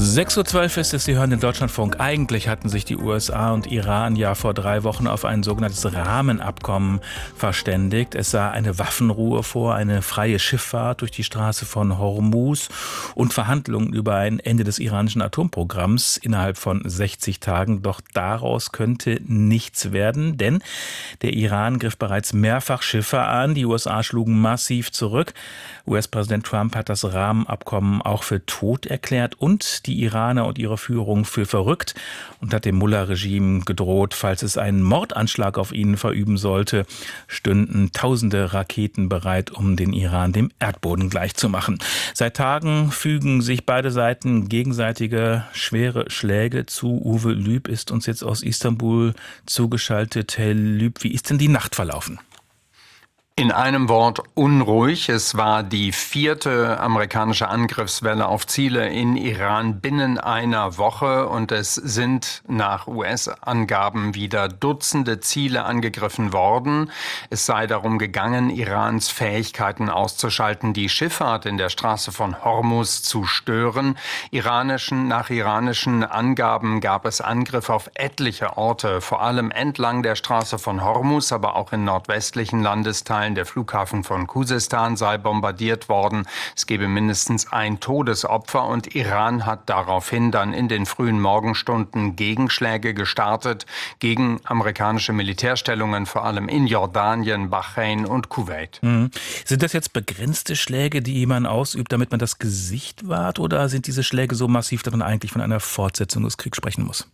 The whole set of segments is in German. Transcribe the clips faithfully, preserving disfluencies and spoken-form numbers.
sechs Uhr zwölf ist es, Sie hören den Deutschlandfunk. Eigentlich hatten sich die U S A und Iran ja vor drei Wochen auf ein sogenanntes Rahmenabkommen verständigt. Es sah eine Waffenruhe vor, eine freie Schifffahrt durch die Straße von Hormuz und Verhandlungen über ein Ende des iranischen Atomprogramms innerhalb von sechzig Tagen. Doch daraus könnte nichts werden, denn der Iran griff bereits mehrfach Schiffe an. Die U S A schlugen massiv zurück. U S-Präsident Trump hat das Rahmenabkommen auch für tot erklärt und die Iraner und ihre Führung für verrückt und hat dem Mullah-Regime gedroht, falls es einen Mordanschlag auf ihnen verüben sollte, stünden tausende Raketen bereit, um den Iran dem Erdboden gleichzumachen. Seit Tagen fügen sich beide Seiten gegenseitige schwere Schläge zu. Uwe Lüb ist uns jetzt aus Istanbul zugeschaltet. Herr Lüb, wie ist denn die Nacht verlaufen? In einem Wort unruhig. Es war die vierte amerikanische Angriffswelle auf Ziele in Iran binnen einer Woche und es sind nach U S-Angaben wieder Dutzende Ziele angegriffen worden. Es sei darum gegangen, Irans Fähigkeiten auszuschalten, die Schifffahrt in der Straße von Hormuz zu stören. Iranischen, nach iranischen Angaben gab es Angriffe auf etliche Orte, vor allem entlang der Straße von Hormuz, aber auch in nordwestlichen Landesteilen. Der Flughafen von Khuzestan sei bombardiert worden. Es gebe mindestens ein Todesopfer und Iran hat daraufhin dann in den frühen Morgenstunden Gegenschläge gestartet gegen amerikanische Militärstellungen, vor allem in Jordanien, Bahrain und Kuwait. Mhm. Sind das jetzt begrenzte Schläge, die man ausübt, damit man das Gesicht wahrt, oder sind diese Schläge so massiv, dass man eigentlich von einer Fortsetzung des Kriegs sprechen muss?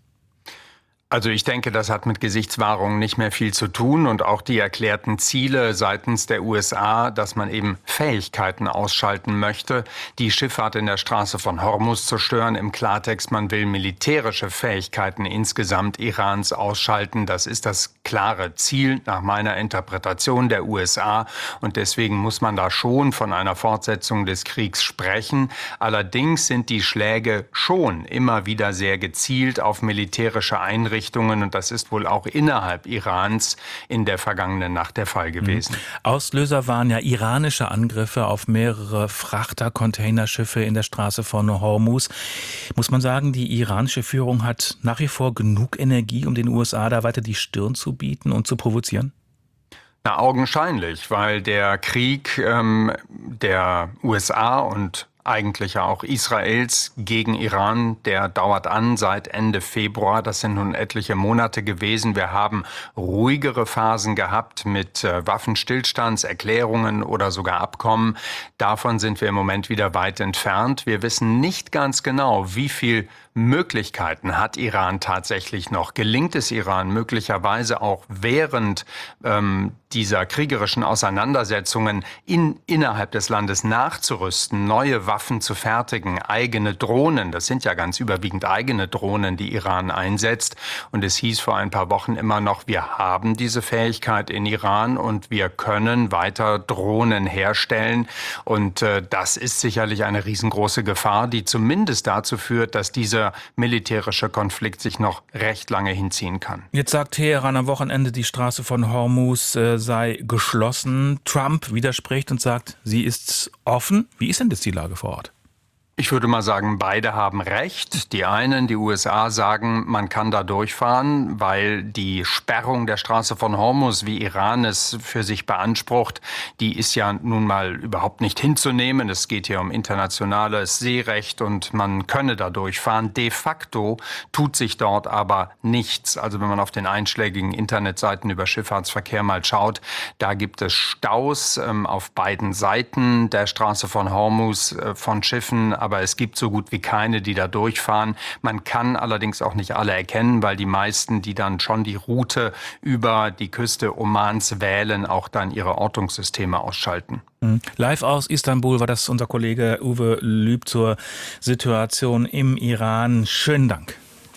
Also ich denke, das hat mit Gesichtswahrung nicht mehr viel zu tun und auch die erklärten Ziele seitens der U S A, dass man eben Fähigkeiten ausschalten möchte, die Schifffahrt in der Straße von Hormuz zu stören. Im Klartext, man will militärische Fähigkeiten insgesamt Irans ausschalten. Das ist das klare Ziel nach meiner Interpretation der U S A und deswegen muss man da schon von einer Fortsetzung des Kriegs sprechen. Allerdings sind die Schläge schon immer wieder sehr gezielt auf militärische Einrichtungen. Und das ist wohl auch innerhalb Irans in der vergangenen Nacht der Fall gewesen. Auslöser waren ja iranische Angriffe auf mehrere Frachter-Containerschiffe in der Straße von Hormuz. Muss man sagen, die iranische Führung hat nach wie vor genug Energie, um den U S A da weiter die Stirn zu bieten und zu provozieren? Na, augenscheinlich, weil der Krieg ähm, der U S A und eigentlich ja auch Israels gegen Iran, der dauert an seit Ende Februar. Das sind nun etliche Monate gewesen. Wir haben ruhigere Phasen gehabt mit äh, Waffenstillstandserklärungen oder sogar Abkommen. Davon sind wir im Moment wieder weit entfernt. Wir wissen nicht ganz genau, wie viel Möglichkeiten hat Iran tatsächlich noch. Gelingt es Iran möglicherweise auch während ähm, dieser kriegerischen Auseinandersetzungen in, innerhalb des Landes nachzurüsten, neue Waffen zu fertigen, eigene Drohnen, das sind ja ganz überwiegend eigene Drohnen, die Iran einsetzt. Und es hieß vor ein paar Wochen immer noch, wir haben diese Fähigkeit in Iran und wir können weiter Drohnen herstellen. Und äh, das ist sicherlich eine riesengroße Gefahr, die zumindest dazu führt, dass diese militärische Konflikt sich noch recht lange hinziehen kann. Jetzt sagt Teheran am Wochenende, die Straße von Hormuz äh, sei geschlossen. Trump widerspricht und sagt, sie ist offen. Wie ist denn das die Lage vor Ort? Ich würde mal sagen, beide haben recht. Die einen, die U S A, sagen, man kann da durchfahren, weil die Sperrung der Straße von Hormuz, wie Iran es für sich beansprucht, die ist ja nun mal überhaupt nicht hinzunehmen. Es geht hier um internationales Seerecht und man könne da durchfahren. De facto tut sich dort aber nichts. Also wenn man auf den einschlägigen Internetseiten über Schifffahrtsverkehr mal schaut, da gibt es Staus ähm, auf beiden Seiten der Straße von Hormuz äh, von Schiffen, aber es gibt so gut wie keine, die da durchfahren. Man kann allerdings auch nicht alle erkennen, weil die meisten, die dann schon die Route über die Küste Omans wählen, auch dann ihre Ortungssysteme ausschalten. Live aus Istanbul war das unser Kollege Uwe Lüb zur Situation im Iran. Schönen Dank.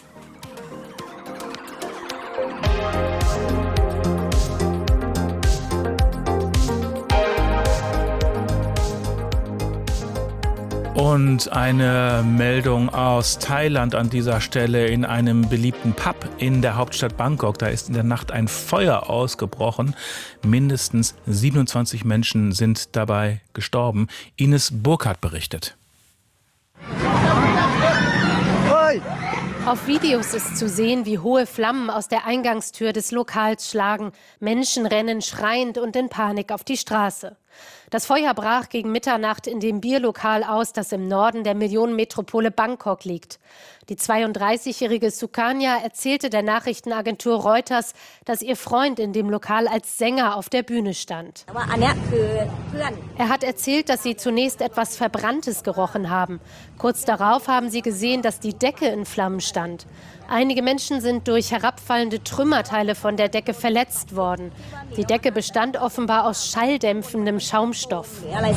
Und eine Meldung aus Thailand an dieser Stelle. In einem beliebten Pub in der Hauptstadt Bangkok, da ist in der Nacht ein Feuer ausgebrochen. Mindestens siebenundzwanzig Menschen sind dabei gestorben. Ines Burkhardt berichtet. Auf Videos ist zu sehen, wie hohe Flammen aus der Eingangstür des Lokals schlagen. Menschen rennen schreiend und in Panik auf die Straße. Das Feuer brach gegen Mitternacht in dem Bierlokal aus, das im Norden der Millionenmetropole Bangkok liegt. Die zweiunddreißigjährige Sukanya erzählte der Nachrichtenagentur Reuters, dass ihr Freund in dem Lokal als Sänger auf der Bühne stand. Er hat erzählt, dass sie zunächst etwas Verbranntes gerochen haben. Kurz darauf haben sie gesehen, dass die Decke in Flammen stand. Einige Menschen sind durch herabfallende Trümmerteile von der Decke verletzt worden. Die Decke bestand offenbar aus schalldämpfendem Schaumstoff.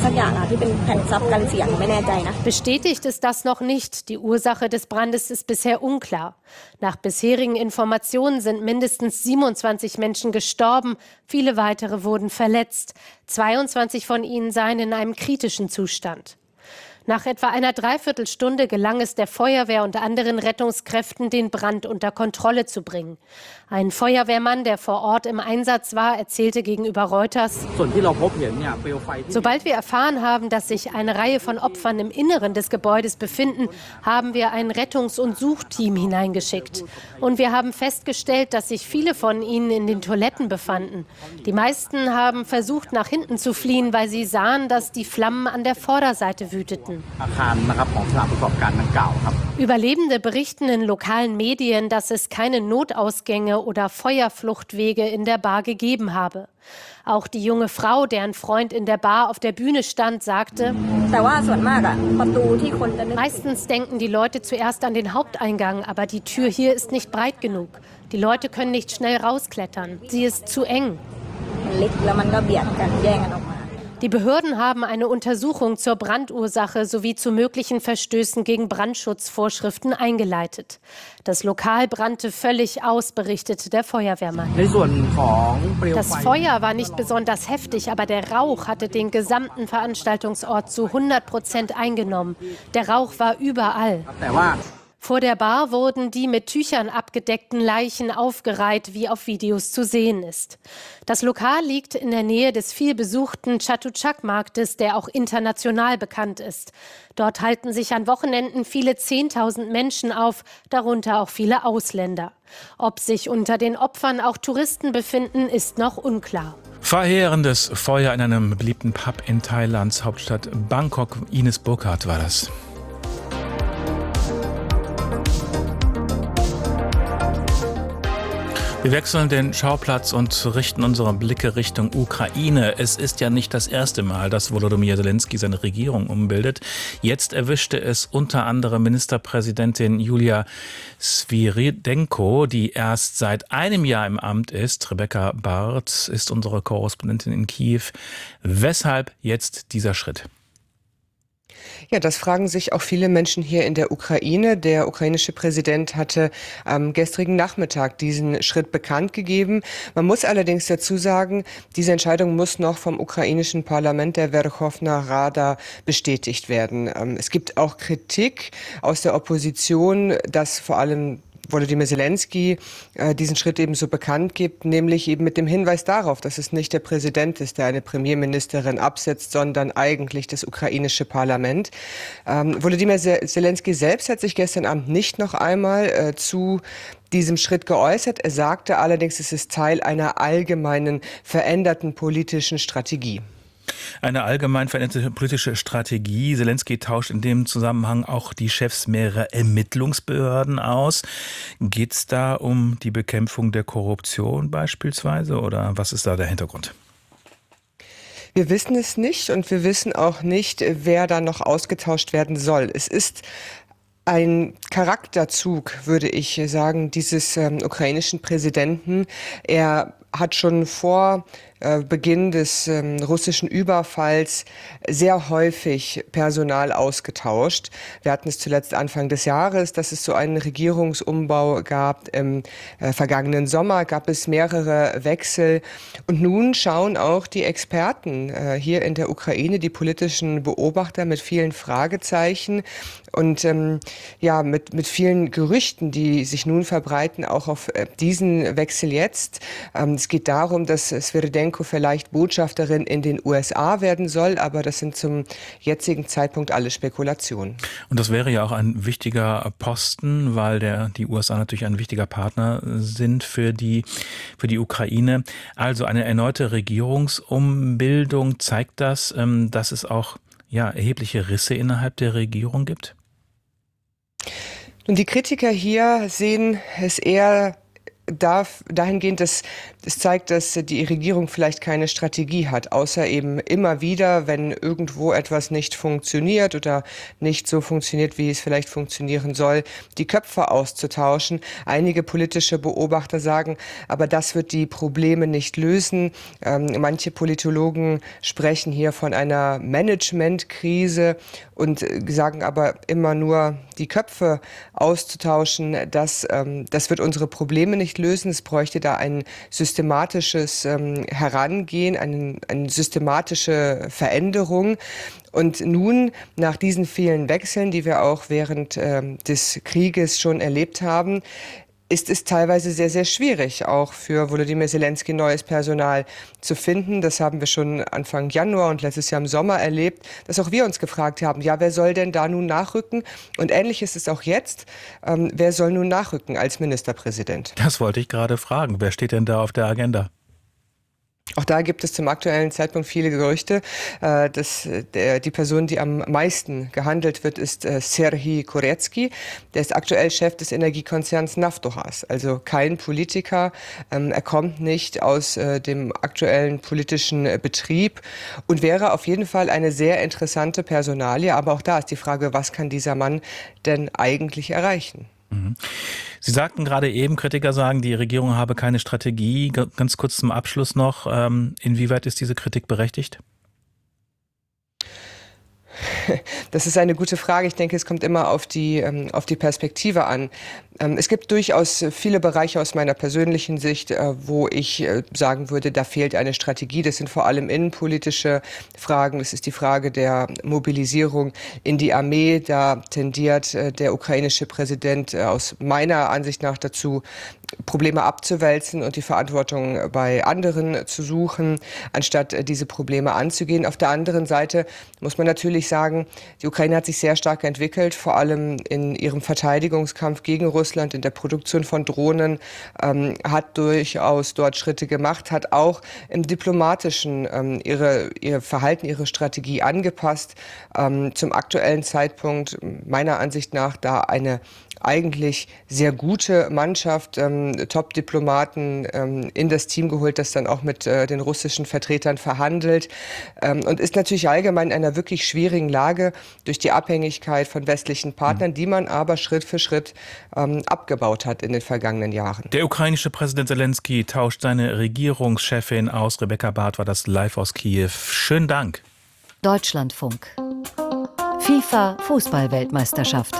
Bestätigt ist das noch nicht. Die Ursache des Brandes ist bisher unklar. Nach bisherigen Informationen sind mindestens siebenundzwanzig Menschen gestorben, viele weitere wurden verletzt. zweiundzwanzig von ihnen seien in einem kritischen Zustand. Nach etwa einer Dreiviertelstunde gelang es der Feuerwehr und anderen Rettungskräften, den Brand unter Kontrolle zu bringen. Ein Feuerwehrmann, der vor Ort im Einsatz war, erzählte gegenüber Reuters: Sobald wir erfahren haben, dass sich eine Reihe von Opfern im Inneren des Gebäudes befinden, haben wir ein Rettungs- und Suchteam hineingeschickt. Und wir haben festgestellt, dass sich viele von ihnen in den Toiletten befanden. Die meisten haben versucht, nach hinten zu fliehen, weil sie sahen, dass die Flammen an der Vorderseite wüteten. Überlebende berichten in lokalen Medien, dass es keine Notausgänge oder Feuerfluchtwege in der Bar gegeben habe. Auch die junge Frau, deren Freund in der Bar auf der Bühne stand, sagte: Meistens denken die Leute zuerst an den Haupteingang, aber die Tür hier ist nicht breit genug. Die Leute können nicht schnell rausklettern. Sie ist zu eng. Die Behörden haben eine Untersuchung zur Brandursache sowie zu möglichen Verstößen gegen Brandschutzvorschriften eingeleitet. Das Lokal brannte völlig aus, berichtete der Feuerwehrmann. Das Feuer war nicht besonders heftig, aber der Rauch hatte den gesamten Veranstaltungsort zu hundert Prozent eingenommen. Der Rauch war überall. Vor der Bar wurden die mit Tüchern abgedeckten Leichen aufgereiht, wie auf Videos zu sehen ist. Das Lokal liegt in der Nähe des vielbesuchten Chatuchak-Marktes, der auch international bekannt ist. Dort halten sich an Wochenenden viele Zehntausend Menschen auf, darunter auch viele Ausländer. Ob sich unter den Opfern auch Touristen befinden, ist noch unklar. Verheerendes Feuer in einem beliebten Pub in Thailands Hauptstadt Bangkok. Ines Burkhardt war das. Wir wechseln den Schauplatz und richten unsere Blicke Richtung Ukraine. Es ist ja nicht das erste Mal, dass Volodymyr Zelensky seine Regierung umbildet. Jetzt erwischte es unter anderem Ministerpräsidentin Julia Sviridenko, die erst seit einem Jahr im Amt ist. Rebecca Barth ist unsere Korrespondentin in Kiew. Weshalb jetzt dieser Schritt? Ja, das fragen sich auch viele Menschen hier in der Ukraine. Der ukrainische Präsident hatte am gestrigen Nachmittag diesen Schritt bekannt gegeben. Man muss allerdings dazu sagen, diese Entscheidung muss noch vom ukrainischen Parlament, der Werchowna Rada, bestätigt werden. Es gibt auch Kritik aus der Opposition, dass vor allem Volodymyr Zelensky äh, diesen Schritt eben so bekannt gibt, nämlich eben mit dem Hinweis darauf, dass es nicht der Präsident ist, der eine Premierministerin absetzt, sondern eigentlich das ukrainische Parlament. Ähm, Volodymyr Zelensky selbst hat sich gestern Abend nicht noch einmal äh, zu diesem Schritt geäußert. Er sagte allerdings, es ist Teil einer allgemeinen veränderten politischen Strategie. Eine allgemein veränderte politische Strategie. Zelensky tauscht in dem Zusammenhang auch die Chefs mehrerer Ermittlungsbehörden aus. Geht es da um die Bekämpfung der Korruption beispielsweise oder was ist da der Hintergrund? Wir wissen es nicht und wir wissen auch nicht, wer da noch ausgetauscht werden soll. Es ist ein Charakterzug, würde ich sagen, dieses ähm, ukrainischen Präsidenten. Er hat schon vor äh, Beginn des ähm, russischen Überfalls sehr häufig Personal ausgetauscht. Wir hatten es zuletzt Anfang des Jahres, dass es so einen Regierungsumbau gab. Im äh, vergangenen Sommer gab es mehrere Wechsel. Und nun schauen auch die Experten äh, hier in der Ukraine, die politischen Beobachter mit vielen Fragezeichen und ähm, ja mit, mit vielen Gerüchten, die sich nun verbreiten, auch auf äh, diesen Wechsel jetzt. Ähm, es geht darum, dass Sviridenko Timoschenko vielleicht Botschafterin in den U S A werden soll, aber das sind zum jetzigen Zeitpunkt alle Spekulationen. Und das wäre ja auch ein wichtiger Posten, weil der, die U S A natürlich ein wichtiger Partner sind für die, für die Ukraine. Also eine erneute Regierungsumbildung, zeigt das, dass es auch ja, erhebliche Risse innerhalb der Regierung gibt? Und die Kritiker hier sehen es eher darf dahingehend, dass es zeigt, dass die Regierung vielleicht keine Strategie hat, außer eben immer wieder, wenn irgendwo etwas nicht funktioniert oder nicht so funktioniert, wie es vielleicht funktionieren soll, die Köpfe auszutauschen. Einige politische Beobachter sagen, aber das wird die Probleme nicht lösen. Ähm, manche Politologen sprechen hier von einer Managementkrise und sagen aber immer nur, die Köpfe auszutauschen, das, ähm, das wird unsere Probleme nicht lösen. Es bräuchte da ein systematisches ähm, Herangehen, eine, eine systematische Veränderung. Und nun, nach diesen vielen Wechseln, die wir auch während ähm, des Krieges schon erlebt haben, ist es teilweise sehr, sehr schwierig, auch für Volodymyr Zelensky neues Personal zu finden. Das haben wir schon Anfang Januar und letztes Jahr im Sommer erlebt, dass auch wir uns gefragt haben, ja, wer soll denn da nun nachrücken? Und ähnlich ist es auch jetzt. Ähm, wer soll nun nachrücken als Ministerpräsident? Das wollte ich gerade fragen. Wer steht denn da auf der Agenda? Auch da gibt es zum aktuellen Zeitpunkt viele Gerüchte. Äh, dass der, die Person, die am meisten gehandelt wird, ist äh, Serhij Koretskij. Der ist aktuell Chef des Energiekonzerns Naftogaz, also kein Politiker. Ähm, er kommt nicht aus äh, dem aktuellen politischen äh, Betrieb und wäre auf jeden Fall eine sehr interessante Personalie. Aber auch da ist die Frage, was kann dieser Mann denn eigentlich erreichen? Sie sagten gerade eben, Kritiker sagen, die Regierung habe keine Strategie. Ganz kurz zum Abschluss noch, inwieweit ist diese Kritik berechtigt? Das ist eine gute Frage. Ich denke, es kommt immer auf die, auf die Perspektive an. Es gibt durchaus viele Bereiche aus meiner persönlichen Sicht, wo ich sagen würde, da fehlt eine Strategie. Das sind vor allem innenpolitische Fragen. Das ist die Frage der Mobilisierung in die Armee. Da tendiert der ukrainische Präsident aus meiner Ansicht nach dazu, Probleme abzuwälzen und die Verantwortung bei anderen zu suchen, anstatt diese Probleme anzugehen. Auf der anderen Seite muss man natürlich sagen, die Ukraine hat sich sehr stark entwickelt, vor allem in ihrem Verteidigungskampf gegen Russland, in der Produktion von Drohnen, ähm, hat durchaus dort Schritte gemacht, hat auch im Diplomatischen ähm, ihre, ihr Verhalten, ihre Strategie angepasst. Ähm, zum aktuellen Zeitpunkt meiner Ansicht nach da eine eigentlich sehr gute Mannschaft, ähm, Top-Diplomaten ähm, in das Team geholt, das dann auch mit äh, den russischen Vertretern verhandelt ähm, und ist natürlich allgemein in einer wirklich schwierigen Lage durch die Abhängigkeit von westlichen Partnern, die man aber Schritt für Schritt ähm, abgebaut hat in den vergangenen Jahren. Der ukrainische Präsident Zelensky tauscht seine Regierungschefin aus. Rebecca Barth war das live aus Kiew. Schönen Dank. Deutschlandfunk. FIFA-Fußball-Weltmeisterschaft.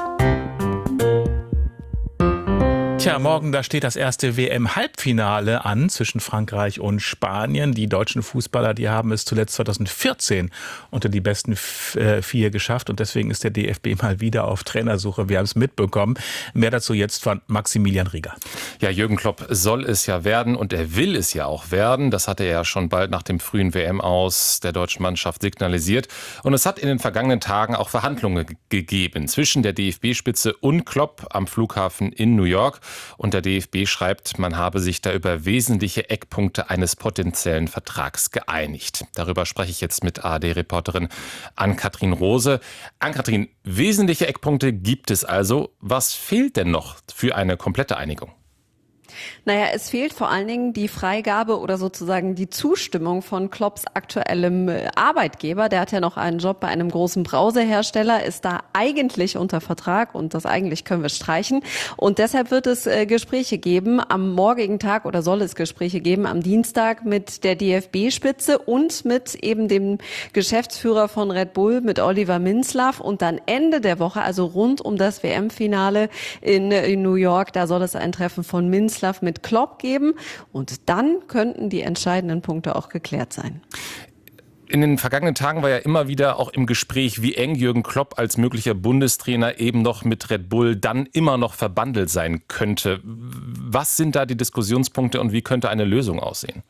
Tja, morgen, da steht das erste W M-Halbfinale an zwischen Frankreich und Spanien. Die deutschen Fußballer, die haben es zuletzt zweitausendvierzehn unter die besten vier geschafft und deswegen ist der D F B mal wieder auf Trainersuche. Wir haben es mitbekommen. Mehr dazu jetzt von Maximilian Rieger. Ja, Jürgen Klopp soll es ja werden und er will es ja auch werden. Das hat er ja schon bald nach dem frühen W M-Aus der deutschen Mannschaft signalisiert. Und es hat in den vergangenen Tagen auch Verhandlungen g- gegeben zwischen der D F B-Spitze und Klopp am Flughafen in New York. Und der D F B schreibt, man habe sich da über wesentliche Eckpunkte eines potenziellen Vertrags geeinigt. Darüber spreche ich jetzt mit A R D-Reporterin Ann-Kathrin Rose. Ann-Kathrin, wesentliche Eckpunkte gibt es also. Was fehlt denn noch für eine komplette Einigung? Naja, es fehlt vor allen Dingen die Freigabe oder sozusagen die Zustimmung von Klopps aktuellem Arbeitgeber. Der hat ja noch einen Job bei einem großen Brausehersteller, ist da eigentlich unter Vertrag und das eigentlich können wir streichen. Und deshalb wird es äh, Gespräche geben am morgigen Tag oder soll es Gespräche geben am Dienstag mit der D F B-Spitze und mit eben dem Geschäftsführer von Red Bull, mit Oliver Minzlaff. Und dann Ende der Woche, also rund um das W M-Finale in, in New York, da soll es ein Treffen von Minzlaff mit Klopp geben und dann könnten die entscheidenden Punkte auch geklärt sein. In den vergangenen Tagen war ja immer wieder auch im Gespräch, wie eng Jürgen Klopp als möglicher Bundestrainer eben noch mit Red Bull dann immer noch verbandelt sein könnte. Was sind da die Diskussionspunkte und wie könnte eine Lösung aussehen?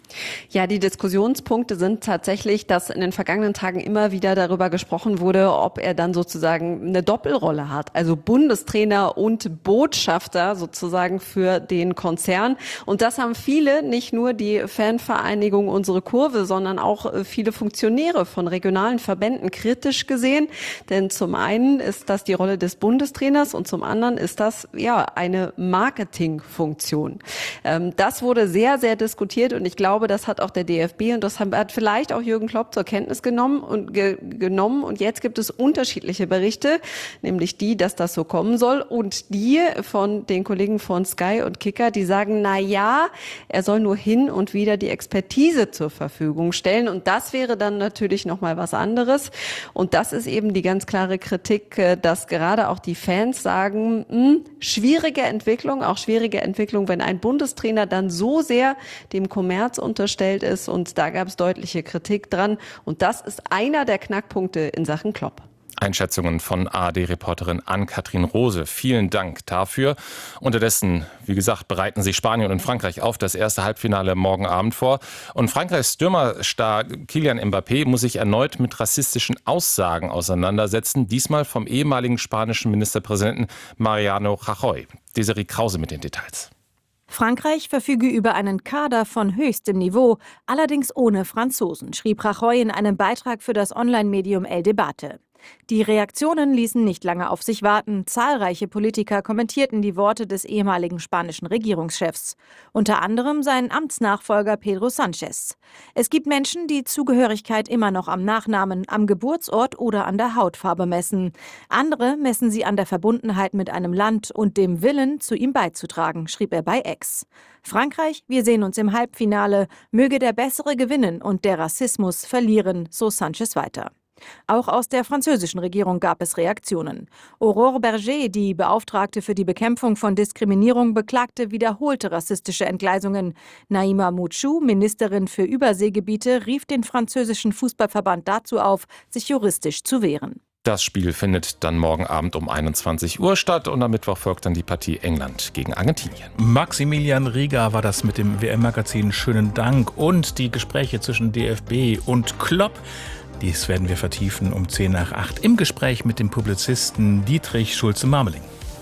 Ja, die Diskussionspunkte sind tatsächlich, dass in den vergangenen Tagen immer wieder darüber gesprochen wurde, ob er dann sozusagen eine Doppelrolle hat, also Bundestrainer und Botschafter sozusagen für den Konzern. Und das haben viele, nicht nur die Fanvereinigung Unsere Kurve, sondern auch viele Funktionäre von regionalen Verbänden kritisch gesehen. Denn zum einen ist das die Rolle des Bundestrainers und zum anderen ist das ja eine Marketingfunktion. Ähm, das wurde sehr, sehr diskutiert und ich glaube, das hat auch der D F B und das hat vielleicht auch Jürgen Klopp zur Kenntnis genommen und ge- genommen. Und jetzt gibt es unterschiedliche Berichte, nämlich die, dass das so kommen soll und die von den Kollegen von Sky und Kicker, die sagen, na ja, er soll nur hin und wieder die Expertise zur Verfügung stellen und das wäre dann natürlich noch mal was anderes. Und das ist eben die ganz klare Kritik, dass gerade auch die Fans sagen, mh, schwierige Entwicklung, auch schwierige Entwicklung, wenn ein Bundestrainer dann so sehr dem Kommerz unterstellt ist und da gab es deutliche Kritik dran und das ist einer der Knackpunkte in Sachen Klopp. Einschätzungen von A R D-Reporterin Ann-Kathrin Rose. Vielen Dank dafür. Unterdessen, wie gesagt, bereiten sich Spanien und Frankreich auf das erste Halbfinale morgen Abend vor. Und Frankreichs Stürmerstar Kylian Mbappé muss sich erneut mit rassistischen Aussagen auseinandersetzen. Diesmal vom ehemaligen spanischen Ministerpräsidenten Mariano Rajoy. Desiree Krause mit den Details. Frankreich verfüge über einen Kader von höchstem Niveau, allerdings ohne Franzosen, schrieb Rajoy in einem Beitrag für das Online-Medium El Debate. Die Reaktionen ließen nicht lange auf sich warten. Zahlreiche Politiker kommentierten die Worte des ehemaligen spanischen Regierungschefs. Unter anderem sein Amtsnachfolger Pedro Sánchez. Es gibt Menschen, die Zugehörigkeit immer noch am Nachnamen, am Geburtsort oder an der Hautfarbe messen. Andere messen sie an der Verbundenheit mit einem Land und dem Willen, zu ihm beizutragen, schrieb er bei X. Frankreich, wir sehen uns im Halbfinale. Möge der Bessere gewinnen und der Rassismus verlieren, so Sánchez weiter. Auch aus der französischen Regierung gab es Reaktionen. Aurore Berger, die Beauftragte für die Bekämpfung von Diskriminierung, beklagte wiederholte rassistische Entgleisungen. Naïma Mouchou, Ministerin für Überseegebiete, rief den französischen Fußballverband dazu auf, sich juristisch zu wehren. Das Spiel findet dann morgen Abend um einundzwanzig Uhr statt und am Mittwoch folgt dann die Partie England gegen Argentinien. Maximilian Rieger war das mit dem W M-Magazin. Schönen Dank. Und die Gespräche zwischen D F B und Klopp, dies werden wir vertiefen um zehn nach acht im Gespräch mit dem Publizisten Dietrich Schulze-Marmeling.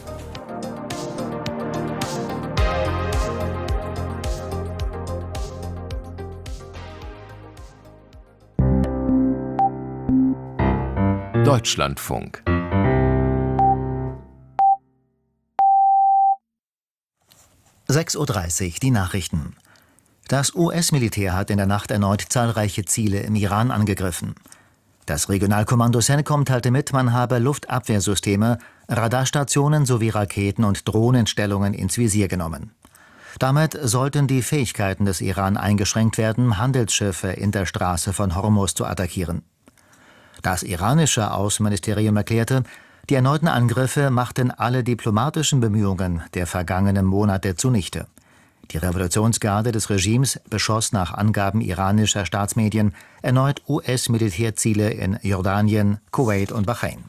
Deutschlandfunk. sechs Uhr dreißig, die Nachrichten. Das U S-Militär hat in der Nacht erneut zahlreiche Ziele im Iran angegriffen. Das Regionalkommando CENTCOM teilte mit, man habe Luftabwehrsysteme, Radarstationen sowie Raketen- und Drohnenstellungen ins Visier genommen. Damit sollten die Fähigkeiten des Iran eingeschränkt werden, Handelsschiffe in der Straße von Hormuz zu attackieren. Das iranische Außenministerium erklärte, die erneuten Angriffe machten alle diplomatischen Bemühungen der vergangenen Monate zunichte. Die Revolutionsgarde des Regimes beschoss nach Angaben iranischer Staatsmedien erneut U S-Militärziele in Jordanien, Kuwait und Bahrain.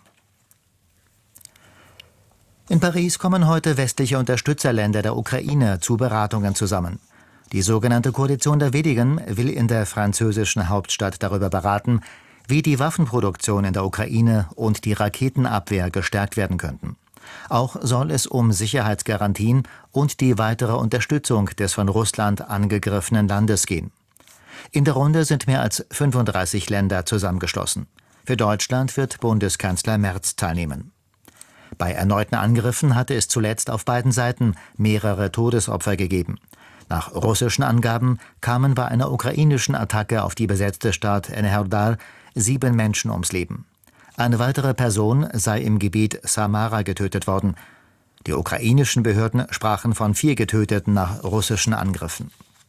In Paris kommen heute westliche Unterstützerländer der Ukraine zu Beratungen zusammen. Die sogenannte Koalition der Wenigen will in der französischen Hauptstadt darüber beraten, wie die Waffenproduktion in der Ukraine und die Raketenabwehr gestärkt werden könnten. Auch soll es um Sicherheitsgarantien und die weitere Unterstützung des von Russland angegriffenen Landes gehen. In der Runde sind mehr als fünfunddreißig Länder zusammengeschlossen. Für Deutschland wird Bundeskanzler Merz teilnehmen. Bei erneuten Angriffen hatte es zuletzt auf beiden Seiten mehrere Todesopfer gegeben. Nach russischen Angaben kamen bei einer ukrainischen Attacke auf die besetzte Stadt Enerhodar sieben Menschen ums Leben. Eine weitere Person sei im Gebiet Samara getötet worden. Die ukrainischen Behörden sprachen von vier Getöteten nach russischen Angriffen.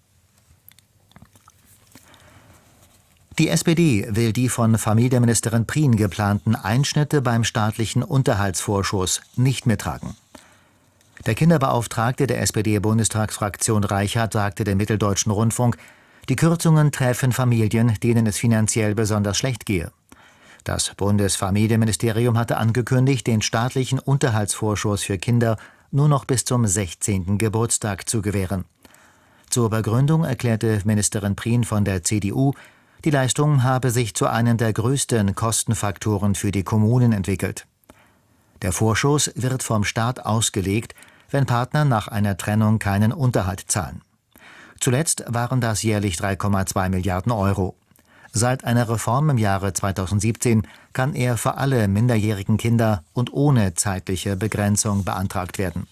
Die S P D will die von Familienministerin Prien geplanten Einschnitte beim staatlichen Unterhaltsvorschuss nicht mittragen. Der Kinderbeauftragte der S P D-Bundestagsfraktion Reichert sagte dem Mitteldeutschen Rundfunk, die Kürzungen treffen Familien, denen es finanziell besonders schlecht gehe. Das Bundesfamilienministerium hatte angekündigt, den staatlichen Unterhaltsvorschuss für Kinder nur noch bis zum sechzehnten Geburtstag zu gewähren. Zur Begründung erklärte Ministerin Prien von der C D U, die Leistung habe sich zu einem der größten Kostenfaktoren für die Kommunen entwickelt. Der Vorschuss wird vom Staat ausgelegt, wenn Partner nach einer Trennung keinen Unterhalt zahlen. Zuletzt waren das jährlich drei Komma zwei Milliarden Euro. Seit einer Reform im Jahre zweitausendsiebzehn kann er für alle minderjährigen Kinder und ohne zeitliche Begrenzung beantragt werden.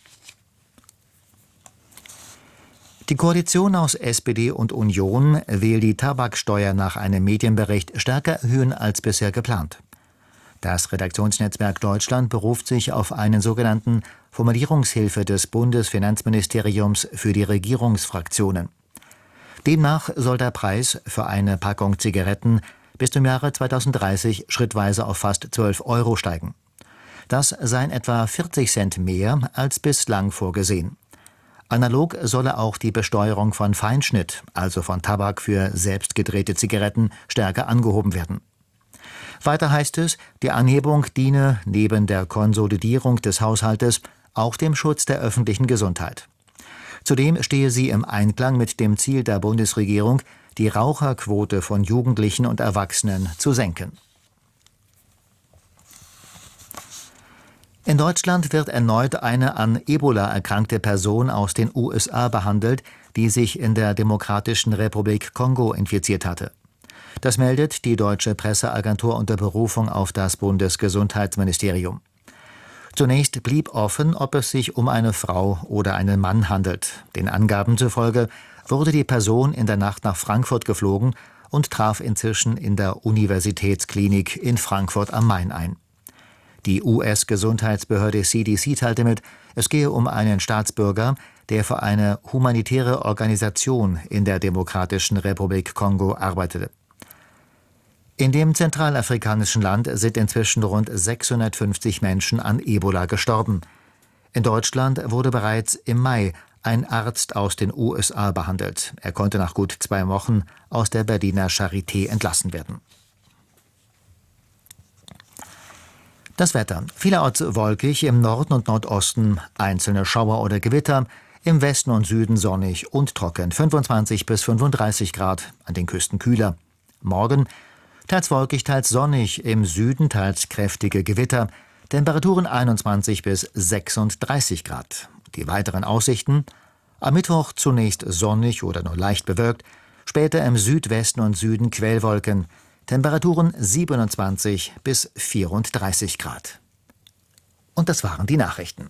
Die Koalition aus S P D und Union will die Tabaksteuer nach einem Medienbericht stärker erhöhen als bisher geplant. Das Redaktionsnetzwerk Deutschland beruft sich auf einen sogenannten Formulierungshilfe des Bundesfinanzministeriums für die Regierungsfraktionen. Demnach soll der Preis für eine Packung Zigaretten bis zum Jahre zweitausenddreißig schrittweise auf fast zwölf Euro steigen. Das seien etwa vierzig Cent mehr als bislang vorgesehen. Analog solle auch die Besteuerung von Feinschnitt, also von Tabak für selbst gedrehte Zigaretten, stärker angehoben werden. Weiter heißt es, die Anhebung diene neben der Konsolidierung des Haushaltes auch dem Schutz der öffentlichen Gesundheit. Zudem stehe sie im Einklang mit dem Ziel der Bundesregierung, die Raucherquote von Jugendlichen und Erwachsenen zu senken. In Deutschland wird erneut eine an Ebola erkrankte Person aus den U S A behandelt, die sich in der Demokratischen Republik Kongo infiziert hatte. Das meldet die deutsche Presseagentur unter Berufung auf das Bundesgesundheitsministerium. Zunächst blieb offen, ob es sich um eine Frau oder einen Mann handelt. Den Angaben zufolge wurde die Person in der Nacht nach Frankfurt geflogen und traf inzwischen in der Universitätsklinik in Frankfurt am Main ein. Die U S-Gesundheitsbehörde C D C teilte mit, es gehe um einen Staatsbürger, der für eine humanitäre Organisation in der Demokratischen Republik Kongo arbeitete. In dem zentralafrikanischen Land sind inzwischen rund sechshundertfünfzig Menschen an Ebola gestorben. In Deutschland wurde bereits im Mai ein Arzt aus den U S A behandelt. Er konnte nach gut zwei Wochen aus der Berliner Charité entlassen werden. Das Wetter. Vielerorts wolkig, im Norden und Nordosten einzelne Schauer oder Gewitter, im Westen und Süden sonnig und trocken, fünfundzwanzig bis fünfunddreißig Grad, an den Küsten kühler. Morgen teils wolkig, teils sonnig, im Süden teils kräftige Gewitter, Temperaturen einundzwanzig bis sechsunddreißig Grad. Die weiteren Aussichten: am Mittwoch zunächst sonnig oder nur leicht bewölkt, später im Südwesten und Süden Quellwolken, Temperaturen siebenundzwanzig bis vierunddreißig Grad. Und das waren die Nachrichten.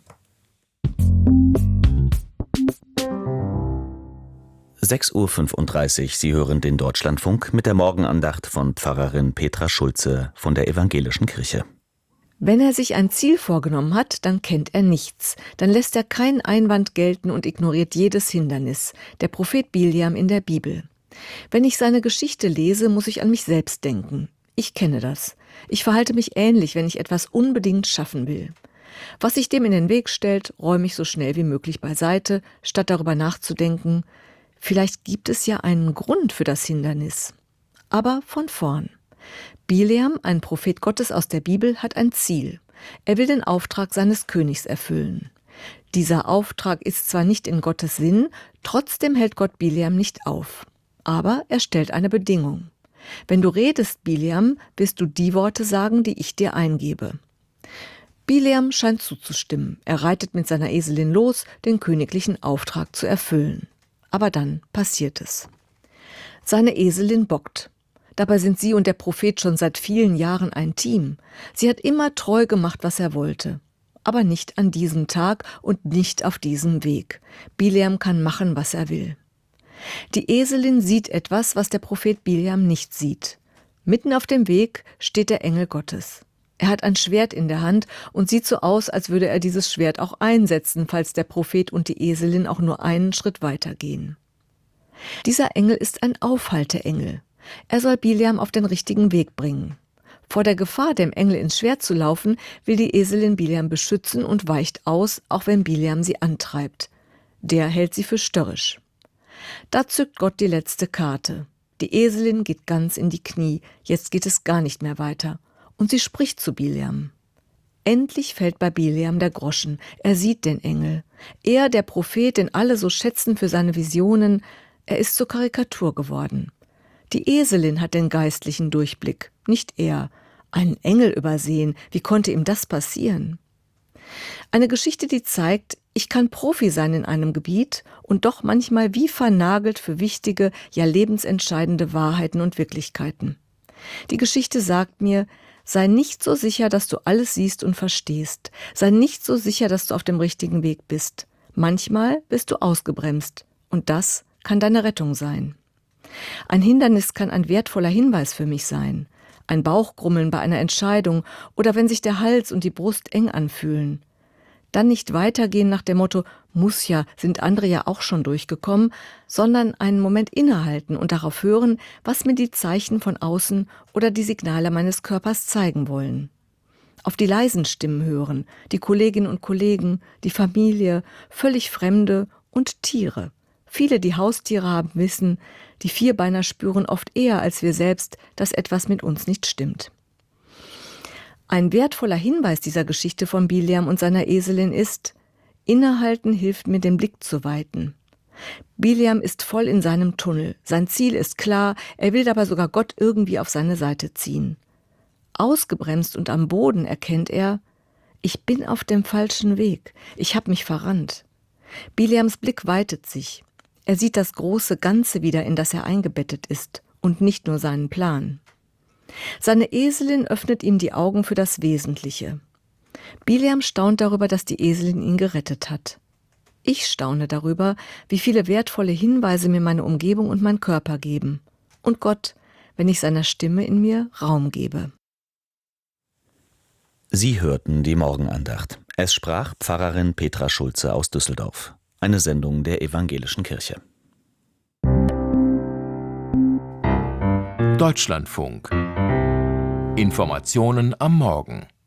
sechs Uhr fünfunddreißig, Sie hören den Deutschlandfunk mit der Morgenandacht von Pfarrerin Petra Schulze von der Evangelischen Kirche. Wenn er sich ein Ziel vorgenommen hat, dann kennt er nichts. Dann lässt er keinen Einwand gelten und ignoriert jedes Hindernis. Der Prophet Bileam in der Bibel. Wenn ich seine Geschichte lese, muss ich an mich selbst denken. Ich kenne das. Ich verhalte mich ähnlich, wenn ich etwas unbedingt schaffen will. Was sich dem in den Weg stellt, räume ich so schnell wie möglich beiseite, statt darüber nachzudenken, vielleicht gibt es ja einen Grund für das Hindernis. Aber von vorn. Bileam, ein Prophet Gottes aus der Bibel, hat ein Ziel. Er will den Auftrag seines Königs erfüllen. Dieser Auftrag ist zwar nicht in Gottes Sinn, trotzdem hält Gott Bileam nicht auf. Aber er stellt eine Bedingung. Wenn du redest, Bileam, wirst du die Worte sagen, die ich dir eingebe. Bileam scheint zuzustimmen. Er reitet mit seiner Eselin los, den königlichen Auftrag zu erfüllen. Aber dann passiert es. Seine Eselin bockt. Dabei sind sie und der Prophet schon seit vielen Jahren ein Team. Sie hat immer treu gemacht, was er wollte. Aber nicht an diesem Tag und nicht auf diesem Weg. Bileam kann machen, was er will. Die Eselin sieht etwas, was der Prophet Bileam nicht sieht. Mitten auf dem Weg steht der Engel Gottes. Er hat ein Schwert in der Hand und sieht so aus, als würde er dieses Schwert auch einsetzen, falls der Prophet und die Eselin auch nur einen Schritt weiter gehen. Dieser Engel ist ein Aufhalteengel. Er soll Bileam auf den richtigen Weg bringen. Vor der Gefahr, dem Engel ins Schwert zu laufen, will die Eselin Bileam beschützen und weicht aus, auch wenn Bileam sie antreibt. Der hält sie für störrisch. Da zückt Gott die letzte Karte. Die Eselin geht ganz in die Knie. Jetzt geht es gar nicht mehr weiter. Und sie spricht zu Bileam. Endlich fällt bei Bileam der Groschen. Er sieht den Engel. Er, der Prophet, den alle so schätzen für seine Visionen, er ist zur Karikatur geworden. Die Eselin hat den geistlichen Durchblick, nicht er. Einen Engel übersehen, wie konnte ihm das passieren? Eine Geschichte, die zeigt, ich kann Profi sein in einem Gebiet und doch manchmal wie vernagelt für wichtige, ja lebensentscheidende Wahrheiten und Wirklichkeiten. Die Geschichte sagt mir, sei nicht so sicher, dass du alles siehst und verstehst. Sei nicht so sicher, dass du auf dem richtigen Weg bist. Manchmal bist du ausgebremst und das kann deine Rettung sein. Ein Hindernis kann ein wertvoller Hinweis für mich sein. Ein Bauchgrummeln bei einer Entscheidung oder wenn sich der Hals und die Brust eng anfühlen. Dann nicht weitergehen nach dem Motto, muss ja, sind andere ja auch schon durchgekommen, sondern einen Moment innehalten und darauf hören, was mir die Zeichen von außen oder die Signale meines Körpers zeigen wollen. Auf die leisen Stimmen hören, die Kolleginnen und Kollegen, die Familie, völlig Fremde und Tiere. Viele, die Haustiere haben, wissen, die Vierbeiner spüren oft eher als wir selbst, dass etwas mit uns nicht stimmt. Ein wertvoller Hinweis dieser Geschichte von Bileam und seiner Eselin ist, innehalten hilft mir, den Blick zu weiten. Bileam ist voll in seinem Tunnel. Sein Ziel ist klar, er will dabei sogar Gott irgendwie auf seine Seite ziehen. Ausgebremst und am Boden erkennt er, ich bin auf dem falschen Weg, ich habe mich verrannt. Bileams Blick weitet sich. Er sieht das große Ganze wieder, in das er eingebettet ist und nicht nur seinen Plan. Seine Eselin öffnet ihm die Augen für das Wesentliche. Bileam staunt darüber, dass die Eselin ihn gerettet hat. Ich staune darüber, wie viele wertvolle Hinweise mir meine Umgebung und mein Körper geben. Und Gott, wenn ich seiner Stimme in mir Raum gebe. Sie hörten die Morgenandacht. Es sprach Pfarrerin Petra Schulze aus Düsseldorf. Eine Sendung der Evangelischen Kirche. Deutschlandfunk. Informationen am Morgen.